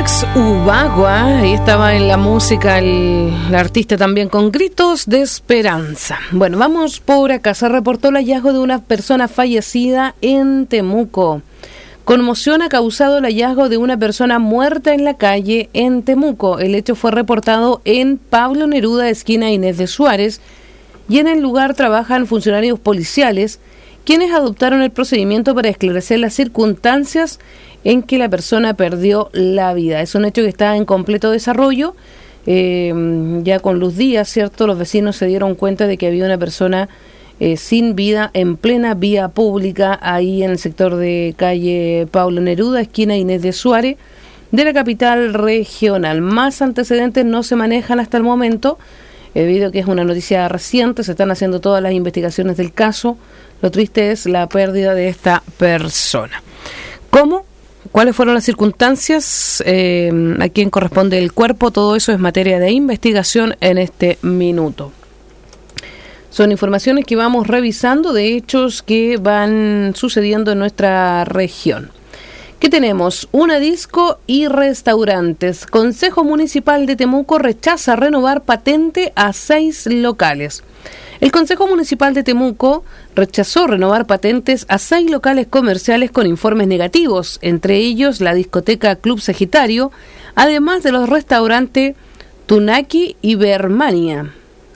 Alex Ubago, ahí estaba en la música el artista también con Gritos de Esperanza. Bueno, vamos por acá. Se reportó el hallazgo de una persona fallecida en Temuco. Conmoción ha causado el hallazgo de una persona muerta en la calle en Temuco. El hecho fue reportado en Pablo Neruda, esquina Inés de Suárez, y en el lugar trabajan funcionarios policiales, quienes adoptaron el procedimiento para esclarecer las circunstancias en que la persona perdió la vida. Es un hecho que está en completo desarrollo. Ya con luz día, ¿cierto? Los vecinos se dieron cuenta de que había una persona sin vida en plena vía pública, ahí en el sector de calle Pablo Neruda, esquina Inés de Suárez, de la capital regional. Más antecedentes no se manejan hasta el momento, debido a que es una noticia reciente, se están haciendo todas las investigaciones del caso. Lo triste es la pérdida de esta persona. ¿Cómo? ¿Cuáles fueron las circunstancias? ¿A quién corresponde el cuerpo? Todo eso es materia de investigación en este minuto. Son informaciones que vamos revisando de hechos que van sucediendo en nuestra región. ¿Qué tenemos? Una disco y restaurantes. Consejo Municipal de Temuco rechaza renovar patente a 6 locales. El Consejo Municipal de Temuco rechazó renovar patentes a 6 locales comerciales con informes negativos, entre ellos la discoteca Club Sagitario, además de los restaurantes Tunaki y Birmania.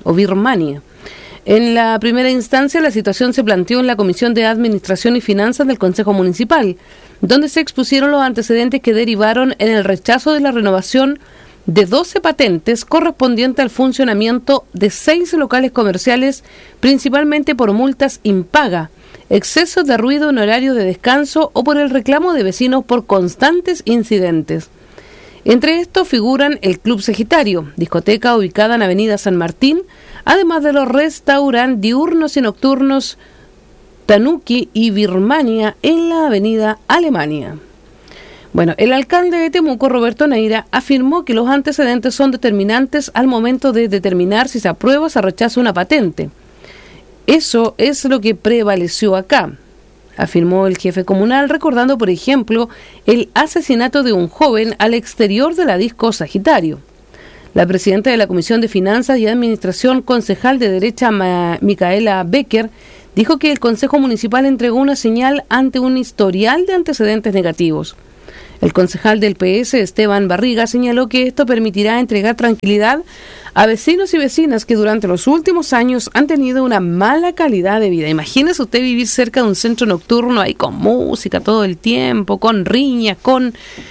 En la primera instancia, la situación se planteó en la Comisión de Administración y Finanzas del Consejo Municipal, donde se expusieron los antecedentes que derivaron en el rechazo de la renovación de 12 patentes correspondiente al funcionamiento de 6 locales comerciales, principalmente por multas impaga, excesos de ruido en horario de descanso o por el reclamo de vecinos por constantes incidentes. Entre estos figuran el Club Sagitario, discoteca ubicada en Avenida San Martín, además de los restaurantes diurnos y nocturnos Tanuki y Birmania en la Avenida Alemania. Bueno, el alcalde de Temuco, Roberto Neira, afirmó que los antecedentes son determinantes al momento de determinar si se aprueba o se rechaza una patente. Eso es lo que prevaleció acá, afirmó el jefe comunal, recordando, por ejemplo, el asesinato de un joven al exterior de la disco Sagitario. La presidenta de la Comisión de Finanzas y Administración, concejal de derecha Micaela Becker, dijo que el Consejo Municipal entregó una señal ante un historial de antecedentes negativos. El concejal del PS, Esteban Barriga, señaló que esto permitirá entregar tranquilidad a vecinos y vecinas que durante los últimos años han tenido una mala calidad de vida. Imagínese usted vivir cerca de un centro nocturno ahí con música todo el tiempo, con riñas, con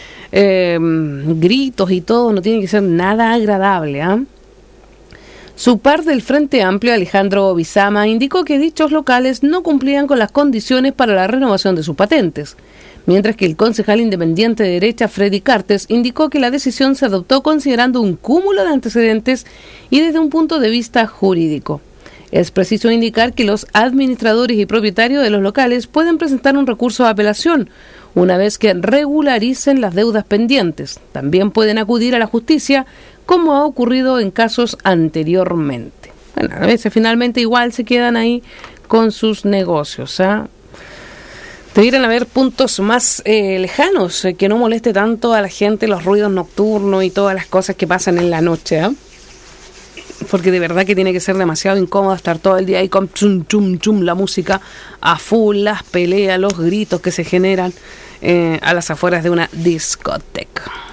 gritos y todo. No tiene que ser nada agradable, ¿ah? Su par del Frente Amplio, Alejandro Bizama, indicó que dichos locales no cumplían con las condiciones para la renovación de sus patentes, mientras que el concejal independiente de derecha, Freddy Cartes, indicó que la decisión se adoptó considerando un cúmulo de antecedentes y desde un punto de vista jurídico. Es preciso indicar que los administradores y propietarios de los locales pueden presentar un recurso de apelación una vez que regularicen las deudas pendientes. También pueden acudir a la justicia, como ha ocurrido en casos anteriormente. Bueno, a veces finalmente igual se quedan ahí con sus negocios, ¿ah? Debieran haber puntos más lejanos, que no moleste tanto a la gente los ruidos nocturnos y todas las cosas que pasan en la noche, ¿eh? Porque de verdad que tiene que ser demasiado incómodo estar todo el día ahí con chum, chum, chum, la música a full, las peleas, los gritos que se generan a las afueras de una discoteca.